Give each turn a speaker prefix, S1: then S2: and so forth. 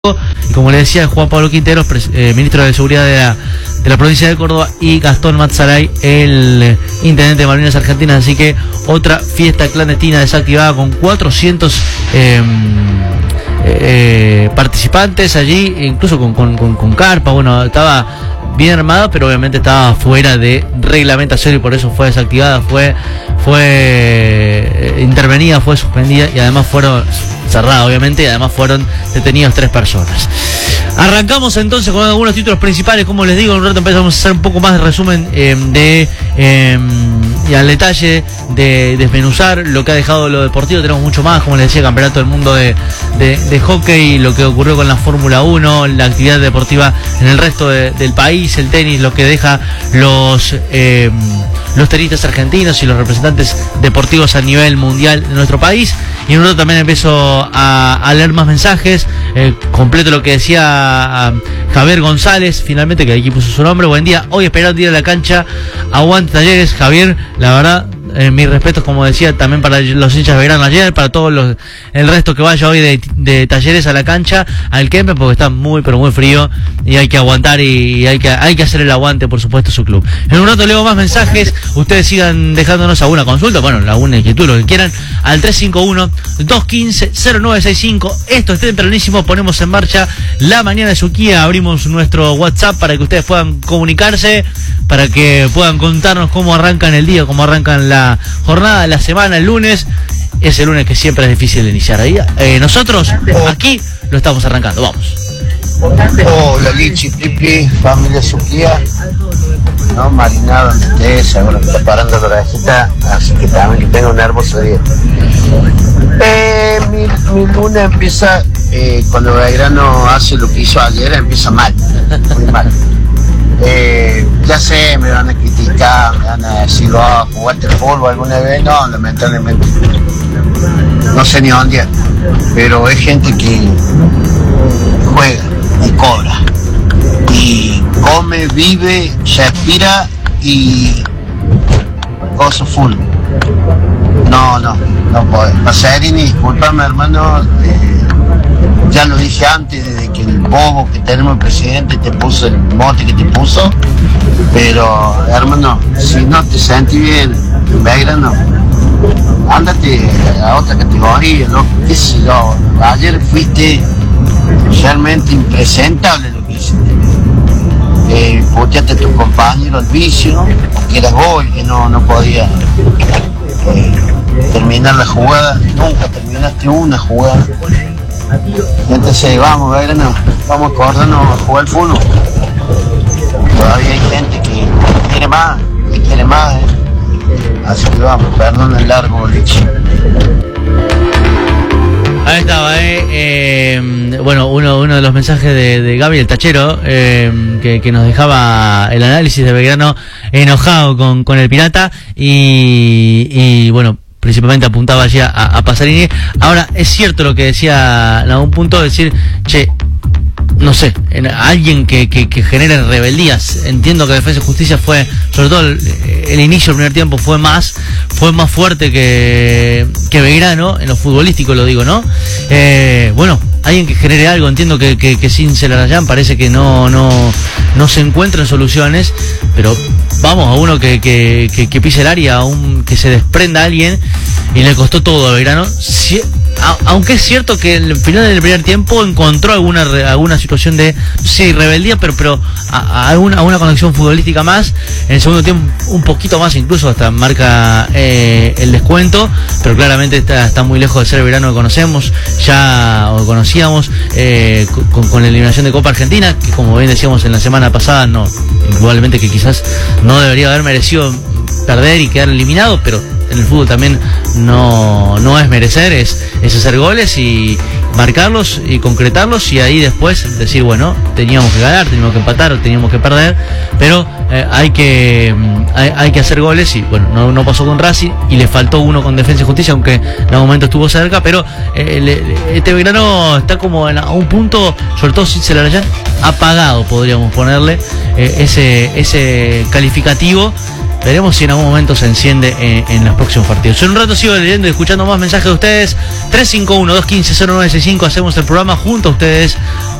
S1: Y como le decía, Juan Pablo Quinteros, ministro de Seguridad de la provincia de Córdoba, y Gastón Matzaray, el intendente de Malvinas Argentinas. Así que otra fiesta clandestina desactivada con 400 participantes allí, incluso con carpa. Bueno, estaba bien armada, pero obviamente estaba fuera de reglamentación y por eso fue desactivada, fue intervenida, fue suspendida y además fueron cerrada, obviamente, y además fueron detenidos 3 personas. Arrancamos entonces con algunos títulos principales. Como les digo, en un rato empezamos a hacer un poco más de resumen y al detalle de desmenuzar lo que ha dejado lo deportivo. Tenemos mucho más, como les decía, Campeonato del Mundo de hockey, lo que ocurrió con la Fórmula 1, la actividad deportiva en el resto del país, el tenis, lo que deja los tenistas argentinos y los representantes deportivos a nivel mundial de nuestro país. Y en un rato también empiezo a leer más mensajes, completo lo que decía Javier González, finalmente, que aquí puso su nombre. Buen día, hoy esperando ir a la cancha, aguante Talleres. Javier, la verdad, mis respetos, como decía, también para los hinchas de Belgrano ayer, para todos el resto que vaya hoy de Talleres a la cancha, al Kempe, porque está muy, pero muy frío y hay que aguantar y hay que hacer el aguante, por supuesto, su club. En un rato leo más mensajes, ustedes sigan dejándonos alguna consulta, bueno, alguna inquietud, lo que quieran, al 351-215-0965. Esto es tempranísimo, ponemos en marcha la mañana de Suquía, abrimos nuestro WhatsApp para que ustedes puedan comunicarse, para que puedan contarnos cómo arrancan el día, cómo arrancan la jornada, la semana, el lunes. Es el lunes que siempre es difícil de iniciar ahí. Nosotros aquí lo estamos arrancando, vamos.
S2: Hola Lichi, Tripli, familia Suquía, no, marinado en té, seguro que está parando la orejita, así que también que tenga un hermoso día. Mi lunes empieza, cuando Belgrano hace lo que hizo ayer, empieza mal, muy mal. Ya sé, me van a criticar, me van a decir, ¿jugaste el fútbol alguna vez? No, lamentablemente no sé ni dónde, pero es gente que juega y cobra y come, vive, respira y gozo full. No puedo. Pasarini, discúlpame, hermano, ya lo dije antes, desde que el bobo que tenemos el presidente te puso el mote que te puso, pero hermano, si no te sentís bien en Belgrano, ándate a otra categoría, ¿no? ¿Qué sé yo? Ayer fuiste realmente impresentable lo que hiciste. Puteaste a tu compañero al vicio, ¿no? Que eras gol, que no podía terminar la jugada, nunca terminaste una jugada. Entonces vamos, Belgrano, vamos a acordarnos a jugar al fútbol. Todavía hay gente que quiere más, así que vamos, perdón el largo, Lichi.
S1: Ahí estaba, bueno, uno de los mensajes de Gaby, el tachero, que nos dejaba el análisis de Belgrano enojado con el Pirata y bueno, principalmente apuntaba allí a Pasarini. Ahora, es cierto lo que decía en algún punto, decir, che, no sé, alguien que genere rebeldías. Entiendo que Defensa y Justicia fue, sobre todo el inicio del primer tiempo, fue más fuerte que Belgrano, en lo futbolístico lo digo, ¿no? Bueno, alguien que genere algo. Entiendo que sin Celarayán parece que no se encuentran soluciones, pero vamos, a uno que pise el área, que se desprenda a alguien, y le costó todo a Belgrano. Aunque es cierto que al final del primer tiempo encontró alguna situación de, sí, rebeldía, pero alguna conexión futbolística más. En el segundo tiempo un poquito más, incluso hasta marca el descuento, pero claramente está muy lejos de ser el Belgrano que conocíamos con la eliminación de Copa Argentina, que como bien decíamos en la semana pasada, indudablemente que quizás no debería haber merecido perder y quedar eliminado, pero en el fútbol también no es merecer, es hacer goles y marcarlos y concretarlos, y ahí después decir, bueno, teníamos que ganar, teníamos que empatar o teníamos que perder, pero hay que hacer goles. Y bueno, no pasó con Racing y le faltó uno con Defensa y Justicia, aunque en algún momento estuvo cerca, pero este Belgrano está como a un punto, sobre todo sin Celarayán, apagado, podríamos ponerle ese calificativo. Veremos si en algún momento se enciende en los próximos partidos. En un rato sigo leyendo y escuchando más mensajes de ustedes. 351-215-0965. Hacemos el programa junto a ustedes